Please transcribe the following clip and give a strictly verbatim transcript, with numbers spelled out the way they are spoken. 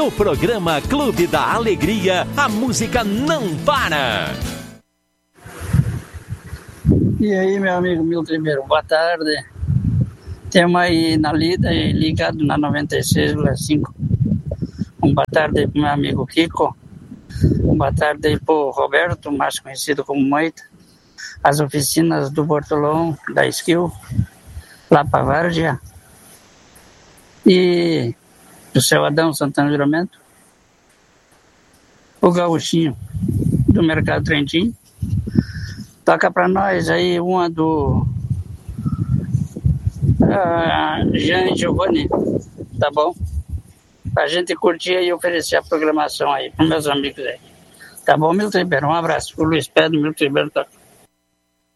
No programa Clube da Alegria, a música não para. E aí, meu amigo Milton Ribeiro, boa tarde. Temos aí na lida e ligado na noventa e seis vírgula cinco. Um boa tarde aí pro meu amigo Kiko. Um boa tarde aí pro Roberto, mais conhecido como Moita. As oficinas do Bortolão, da Skill, lá para Várzea. E o seu Adão Santana Juramento. O Gauchinho do Mercado Trentinho. Toca pra nós aí uma do uh, Jean Giovanni, tá bom? Pra gente curtir e oferecer a programação aí pros meus amigos aí. Tá bom, Milton Ribeiro? Um abraço. O Luiz Pedro, Milton Ribeiro toca.